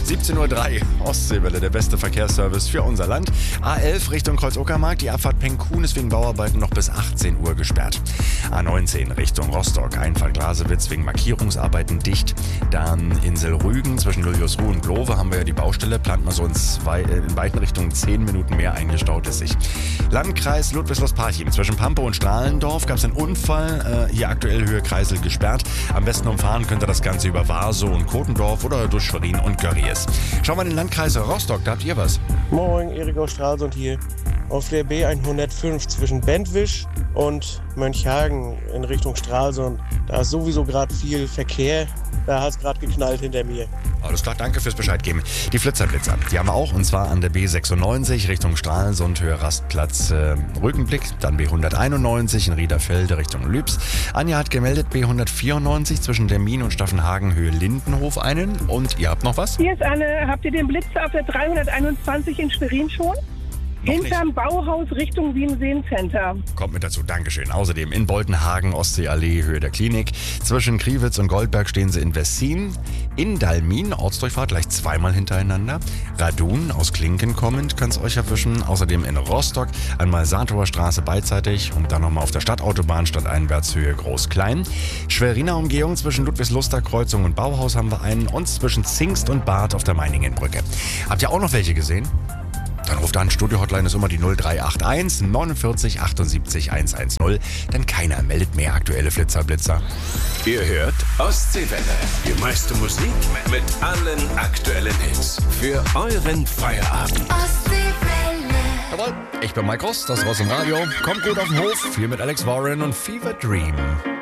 17:03 Uhr, Ostseewelle, der beste Verkehrsservice für unser Land. A11 Richtung Kreuz-Uckermark, die Abfahrt Penkuhn ist wegen Bauarbeiten noch bis 18 Uhr gesperrt. A19 Richtung Rostock, Einfahrt Glasewitz wegen Markierungsarbeiten dicht. Dann Insel Rügen zwischen Juliusruh und Glove haben wir ja die Baustelle, plant man so in beiden Richtungen 10 Minuten mehr eingestaut ist sich. Landkreis Ludwigslust-Parchim zwischen Pampe und Strahlendorf gab es einen Unfall, hier aktuell Höhe Kreisel gesperrt. Am besten umfahren könnt ihr das Ganze über Warsow und Kotendorf oder durch Schwerin und Görries. Schauen wir in den Landkreis Rostock, da habt ihr was. Moin, Erik aus Stralsund hier. Auf der B105 zwischen Bentwisch und Mönchhagen in Richtung Stralsund. Da ist sowieso gerade viel Verkehr. Da hat es gerade geknallt hinter mir. Alles klar, danke fürs Bescheid geben. Die Flitzerblitzer, die haben wir auch, und zwar an der B96 Richtung Stralsund, Höhe Rastplatz Rückenblick, dann B191 in Riederfelde Richtung Lübs. Anja hat gemeldet, B194 zwischen Dermin und Staffenhagen, Höhe Lindenhof einen. Und ihr habt noch was? Hier ist Anne. Habt ihr den Blitzer auf der 321 in Schwerin schon? Hinterm Bauhaus Richtung Wiemseen-Center. Kommt mit dazu, Dankeschön. Außerdem in Boltenhagen, Ostseeallee, Höhe der Klinik. Zwischen Kriwitz und Goldberg stehen sie in Wessin. In Dalmin, Ortsdurchfahrt, gleich zweimal hintereinander. Radun, aus Klinken kommend, kann es euch erwischen. Außerdem in Rostock, einmal Saatower Straße beidseitig und dann nochmal auf der Stadtautobahn stadteinwärts Höhe Groß-Klein. Schweriner Umgehung zwischen Ludwigsluster Kreuzung und Bauhaus haben wir einen und zwischen Zingst und Barth auf der Meiningenbrücke. Habt ihr auch noch welche gesehen? Dann ruft an, Studio-Hotline ist immer die 0381 49 78 110, denn keiner meldet mehr aktuelle Flitzerblitzer. Ihr hört Ostseewelle, die meiste Musik mit allen aktuellen Hits für euren Feierabend. Ostseewelle. Jawohl, ich bin Mike Ross, das war's im Radio. Kommt gut auf den Hof, viel mit Alex Warren und Fever Dream.